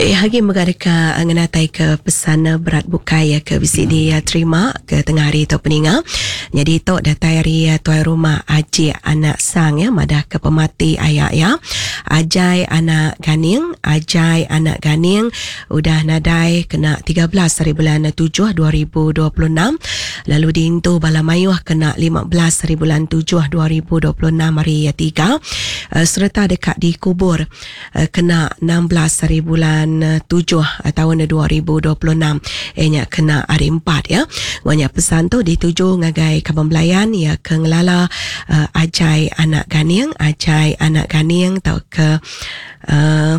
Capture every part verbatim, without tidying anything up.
Eh, hari mengadaka ngenatai ke pesan berat bukai ya ke bisik dia terima ke tengah hari tu peninga. Jadi tok datai hari tuai rumah Ajai anak sang ya madah ke pemati ayak ya. Ajai anak ganing, Ajai anak ganing udah nadai kena tiga belas hari bulan tujuh dua ribu dua puluh enam. Lalu diintu Balamayuh kena lima belas hari bulan tujuh dua ribu dua puluh enam hari tiga. Uh, serta dekat dikubur uh, kena enam belas hari bulan tujuh tahun dua ribu dua puluh enam. Ehnya kena hari empat ya. Banyak pesan tu dituju ngagai Kampung Belayan ya ke ngelala uh, Ajai anak ganing, Ajai anak ganing tau ke uh,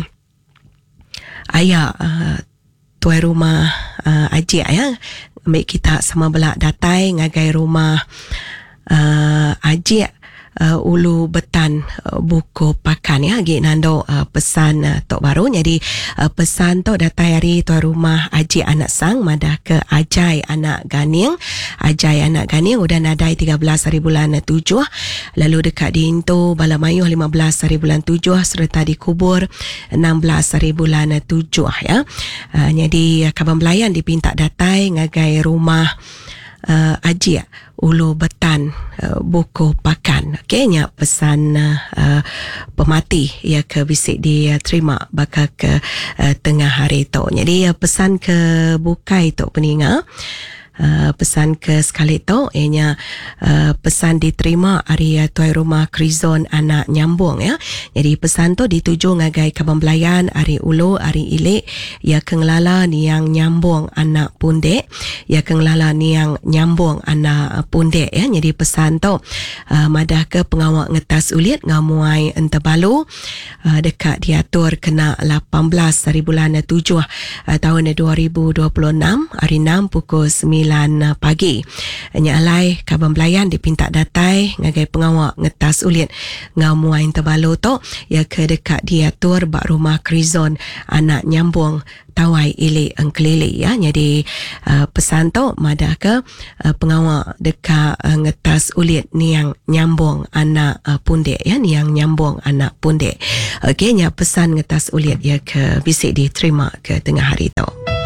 ayah uh, tuai rumah uh, Ajai ya. Ambil kita sama belak datai ngagai rumah uh, Ajai Uh, ulu betan uh, buku pakan ya gi nando uh, pesan uh, tok baru. Jadi uh, pesan tok datai hari tuan rumah Ajai anak sang madah ke Ajai anak ganing. Ajai anak ganing udah nadai tiga belas hari bulan tujuh. Lalu dekat diintu Balamayuh lima belas hari bulan tujuh serta dikubur enam belas hari bulan tujuh ya. Uh, jadi uh, Kampung Belayan dipinta datai ngagai rumah Uh, Ajai ulu betan uh, buku pakan. Okey, nya pesan uh, uh, pemati ya ke bisik dia terima bakal ke uh, tengah hari tu. Jadi uh, pesan ke bukai tu peninga. Uh, pesan ke sekali tu ianya uh, pesan diterima hari uh, tuai rumah Krizon anak nyambung ya. Jadi pesan tu dituju ngagai Kampung Belayan hari ulu hari ilik ya kengelala ni yang nyambung anak pundek ya kengelala ni yang nyambung anak pundek ya. Jadi pesan tu uh, madah ke pengawak ngetas ulit ngamuai entabalu uh, dekat diatur kena lapan belas hari bulan tujuh uh, tahun dua ribu dua puluh enam hari enam pukul sembilan pagi. Nya alai Kampung Belayan dipinta datai ngagai pengawak ngetas ulit ngamuain terbalo tu ya ke dekat diatur bak rumah Krizon anak nyambung tawai ili engkelili ya. Jadi uh, pesan tu madah ke uh, pengawak dekat uh, ngetas ulit ni yang nyambung anak uh, pundek ya, ni yang nyambung anak pundek. Okey, nya pesan ngetas ulit ya ke bisik diterima ke tengah hari tu.